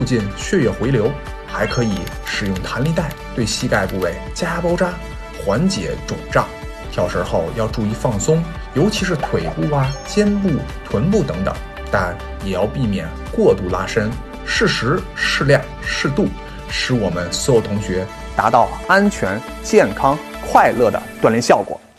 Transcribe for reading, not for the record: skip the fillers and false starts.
进血液回流，还可以使用弹力带对膝盖部位加压包扎，缓解肿胀。跳绳后要注意放松，尤其是腿部啊、肩部、臀部等等，但也要避免过度拉伸，适时、适量、适度，使我们所有同学达到安全、健康、快乐的锻炼效果。